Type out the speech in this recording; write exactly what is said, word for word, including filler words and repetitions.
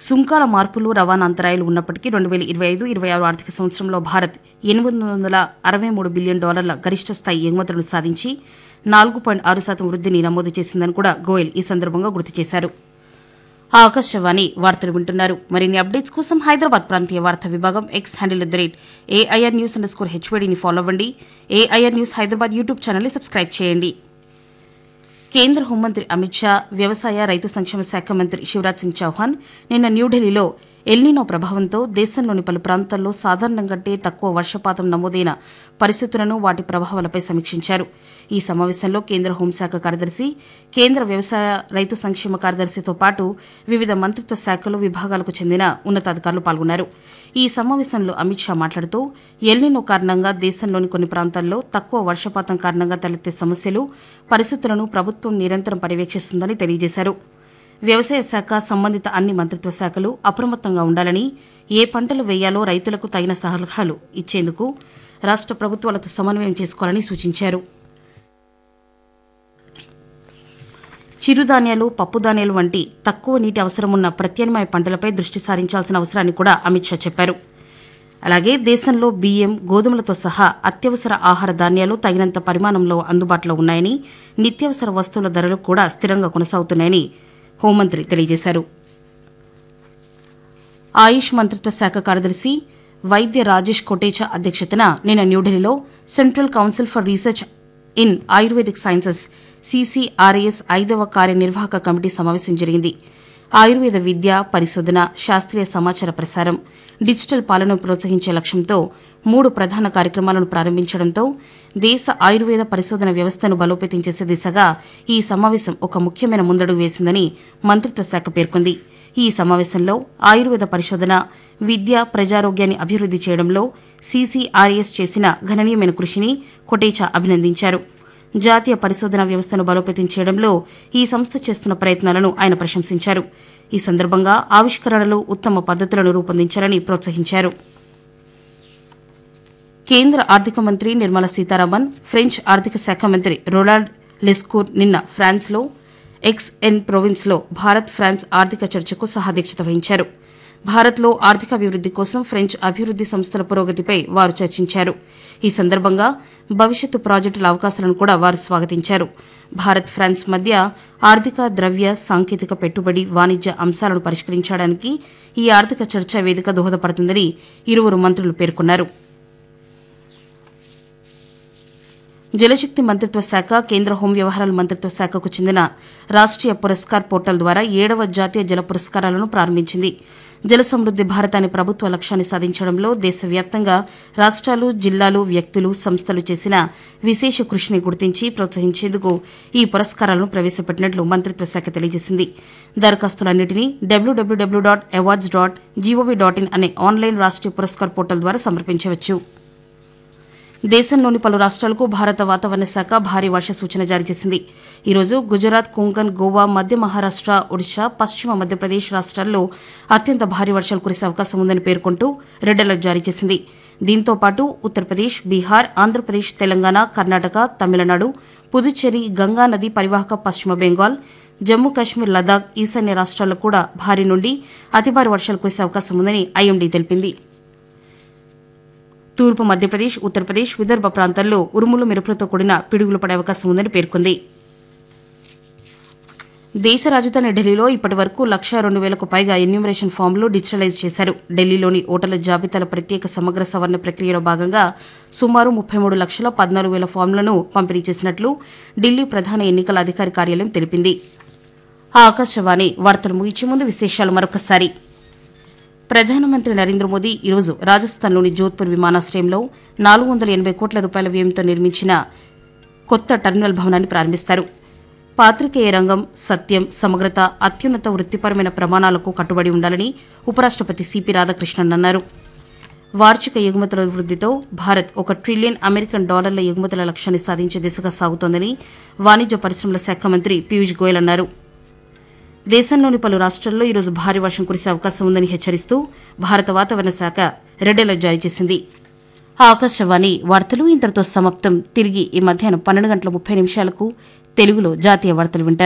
సుంకాల మార్పులు రవాణా అంతరాయాలు ఉన్నప్పటికీ రెండు వేల ఇరవై ఐదు ఇరవై ఆరు ఆర్థిక సంవత్సరంలో భారత్ ఎనిమిది వందల అరవై మూడు బిలియన్ డాలర్ల గరిష్ట స్థాయి ఎగుమతులను సాధించి నాలుగు పాయింట్ ఆరు శాతం వృద్ధిని నమోదు చేసిందని కూడా గోయల్ ఈ సందర్భంగా గుర్తు చేశారు. ఆకాశవాణి వార్తలు వింటున్నారు. మరిన్ని అప్డేట్స్ కోసం హైదరాబాద్ ప్రాంతీయ వార్తా విభాగం X handle at the rate AIR news under score హెచ్వైడీని follow అవ్వండి. ఏఐఆర్ న్యూస్ హైదరాబాద్ యూట్యూబ్ ఛానల్ని సబ్స్క్రైబ్ చేయండి. కేంద్ర హోంమంత్రి అమిత్ షా, వ్యవసాయ రైతు సంక్షేమ శాఖ మంత్రి శివరాజ్ సింగ్ చౌహాన్ నిన్న న్యూఢిల్లీలో ఎల్నినో ప్రభావంతో దేశంలోని పలు ప్రాంతాల్లో సాధారణం కంటే తక్కువ వర్షపాతం నమోదైన పరిస్థితులను, వాటి ప్రభావాలపై సమీక్షించారు. ఈ సమావేశంలో కేంద్ర హోంశాఖ కార్యదర్శి, కేంద్ర వ్యవసాయ రైతు సంక్షేమ కార్యదర్శితో పాటు వివిధ మంత్రిత్వ శాఖలు, విభాగాలకు చెందిన ఉన్నతాధికారులు పాల్గొన్నారు. ఈ సమావేశంలో అమిత్ షా మాట్లాడుతూ ఎల్నినో కారణంగా దేశంలోని కొన్ని ప్రాంతాల్లో తక్కువ వర్షపాతం కారణంగా తలెత్తే సమస్యలు, పరిస్థితులను ప్రభుత్వం నిరంతరం పర్యవేక్షిస్తుందని తెలియజేశారు. వ్యవసాయ శాఖ, సంబంధిత అన్ని మంత్రిత్వ శాఖలు అప్రమత్తంగా ఉండాలని, ఏ పంటలు వేయాలో రైతులకు తగిన సలహాలు ఇచ్చేందుకు రాష్ట ప్రభుత్వాలతో సమన్వయం చేసుకోవాలని సూచించారు. చిరుధాన్యాలు, పప్పుధాన్యాలు వంటి తక్కువ నీటి అవసరమున్న ప్రత్యామ్నాయ పంటలపై దృష్టి సారించాల్సిన అవసరాన్ని కూడా అమిత్ షా చెప్పారు. అలాగే దేశంలో బియ్యం, గోధుమలతో సహా అత్యవసర ఆహార ధాన్యాలు తగినంత పరిమాణంలో అందుబాటులో ఉన్నాయని, నిత్యావసర వస్తువుల ధరలు కూడా స్థిరంగా కొనసాగుతున్నాయని హోంమంత్రి తెలియజేశారు. ఆయుష్ మంత్రిత్వ శాఖ కార్యదర్శి వైద్య రాజేష్ కొటేచా అధ్యక్షతన నిన్న న్యూఢిల్లీలో central council for research in ayurvedic sciences CCRAS ఐదవ కార్యనిర్వాహక కమిటీ సమావేశం జరిగింది. ఆయుర్వేద విద్య, పరిశోధన, శాస్త్రీయ సమాచార ప్రసారం, డిజిటల్ పాలనను ప్రోత్సహించే లక్ష్యంతో మూడు ప్రధాన కార్యక్రమాలను ప్రారంభించడంతో దేశ ఆయుర్వేద పరిశోధన వ్యవస్థను బలోపేతం చేసే దిశగా ఈ సమావేశం ఒక ముఖ్యమైన ముందడుగు వేసిందని మంత్రిత్వ శాఖ పేర్కొంది. ఈ సమావేశంలో ఆయుర్వేద పరిశోధన, విద్య, ప్రజారోగ్యాన్ని అభివృద్ది చేయడంలో సీసీఆర్ఏఎస్ చేసిన గణనీయమైన కృషిని కొటేచా అభినందించారు. జాతీయ పరిశోధన వ్యవస్థను బలోపేతం చేయడంలో ఈ సంస్థ చేస్తున్న ప్రయత్నాలను ఆయన ప్రశంసించారు. ఈ సందర్భంగా ఆవిష్కరణలు, ఉత్తమ పద్దతులను రూపొందించాలని ప్రోత్సహించారు. కేంద్ర ఆర్థిక మంత్రి నిర్మలా సీతారామన్, ఫ్రెంచ్ ఆర్థిక శాఖ మంత్రి రొనాల్డ్ లెస్కూర్ నిన్న ఫ్రాన్స్లో ఎక్స్ ఎన్ ప్రొవిన్స్లో భారత్ ఫ్రాన్స్ ఆర్థిక చర్చకు సహాధ్యక్షత వహించారు. భారత్లో ఆర్థికాభివృద్ది కోసం ఫ్రెంచ్ అభివృద్ది సంస్థల పురోగతిపై వారు చర్చించారు. ఈ సందర్భంగా భవిష్యత్తు ప్రాజెక్టుల అవకాశాలను కూడా వారు స్వాగతించారు. భారత్ ఫ్రాన్స్ మధ్య ఆర్థిక, ద్రవ్య, సాంకేతిక, పెట్టుబడి, వాణిజ్య అంశాలను పరిష్కరించడానికి ఈ ఆర్థిక చర్చా వేదిక దోహదపడుతుందని ఇరువురు మంత్రులు పేర్కొన్నారు. జలశక్తి మంత్రిత్వ శాఖ, కేంద్ర హోం వ్యవహారాల మంత్రిత్వ శాఖకు చెందిన రాష్ట్రీయ పురస్కార్ పోర్టల్ ద్వారా ఏడవ జాతీయ జల పురస్కారాలను ప్రారంభించింది. జల సమృద్ది భారత్ అనే ప్రభుత్వ లక్ష్యాన్ని సాధించడంలో దేశవ్యాప్తంగా రాష్ట్రాలు, జిల్లాలు, వ్యక్తులు, సంస్థలు చేసిన విశేష కృషిని గుర్తించి ప్రోత్సహించేందుకు ఈ పురస్కారాలను ప్రవేశపెట్టినట్లు మంత్రిత్వ శాఖ తెలియజేసింది. దరఖాస్తులన్నింటినీ డబ్ల్యూడబ్ల్యూడబ్ల్యూ dot awards dot GOV dot in అనే ఆన్లైన్ రాష్ట్రీయ పురస్కార్ పోర్టల్ ద్వారా సమర్పించవచ్చు. దేశంలోని పలు రాష్ట్రాలకు భారత వాతావరణ శాఖ భారీ వర్ష సూచన జారీ చేసింది. ఈరోజు గుజరాత్, కొంకన్, గోవా, మధ్య మహారాష్ట, ఒడిశా, పశ్చిమ మధ్యప్రదేశ్ రాష్ట్రాల్లో అత్యంత భారీ వర్షాలు కురిసే అవకాశం ఉందని పేర్కొంటూ రెడ్ అలర్ట్ జారీ చేసింది. దీంతో పాటు ఉత్తరప్రదేశ్, బీహార్, ఆంధ్రప్రదేశ్, తెలంగాణ, కర్ణాటక, తమిళనాడు, పుదుచ్చేరి, గంగా నది పరివాహక పశ్చిమ బెంగాల్, జమ్మూ కాశ్మీర్, లదాఖ్, ఈశాన్య రాష్ట్రాల్లో కూడా భారీ నుండి అతి భారీ వర్షాలు కురిసే అవకాశం ఉందని ఐఎండీ తెలిపింది. తూర్పు మధ్యప్రదేశ్, ఉత్తరప్రదేశ్, విదర్భ ప్రాంతాల్లో ఉరుములు, మెరుపులతో కూడిన పిడుగులు పడే అవకాశం ఉందని పేర్కొంది. దేశ రాజధాని ఢిల్లీలో ఇప్పటి వరకు లక్ష రెండు వేలకు పైగా ఎన్యూమరేషన్ ఫామ్లు డిజిటలైజ్ చేశారు. ఢిల్లీలోని ఓటర్ల జాబితాల ప్రత్యేక సమగ్ర సవరణ ప్రక్రియలో భాగంగా సుమారు ముప్పై మూడు లక్షల పద్నాలుగు వేల ఫామ్లను పంపిణీ చేసినట్లు ఢిల్లీ ప్రధాన ఎన్నికల అధికారి కార్యాలయం తెలిపింది. ఆకాశవాణి వార్తలు ముగించే ముందు విశేషాలు మరొకసారి. ప్రధానమంత్రి నరేంద్ర మోదీ ఈరోజు రాజస్థాన్లోని జోధ్పూర్ విమానాశ్రయంలో నాలుగు వందల ఎనబై కోట్ల రూపాయల వ్యయంతో నిర్మించిన కొత్త టెర్మినల్ భవనాన్ని ప్రారంభిస్తారు. పాత్రికేయ రంగం సత్యం, సమగ్రత, అత్యున్నత వృత్తిపరమైన ప్రమాణాలకు కట్టుబడి ఉండాలని ఉపరాష్టపతి సిపి రాధాకృష్ణన్ అన్నారు. వార్షిక ఎగుమతుల వృద్దితో భారత్ ఒక ట్రిలియన్ అమెరికన్ డాలర్ల ఎగుమతుల లక్ష్యాన్ని సాధించే దిశగా సాగుతోందని వాణిజ్య పరిశ్రమల శాఖ మంత్రి పీయూష్ గోయల్ అన్నారు. దేశంలోని పలు రాష్ట్రాల్లో ఈరోజు భారీ వర్షం కురిసే అవకాశం ఉందని హెచ్చరిస్తూ భారత వాతావరణ శాఖ రెడ్ అలర్ట్ జారీ చేసింది. ఆకాశవాణి వార్తలు ఇంతటితో సమాప్తం. తిరిగి ఈ మధ్యాహ్నం పన్నెండు గంటల ముప్పై నిమిషాలకు తెలుగులో జాతీయ వార్తలు వింటారు.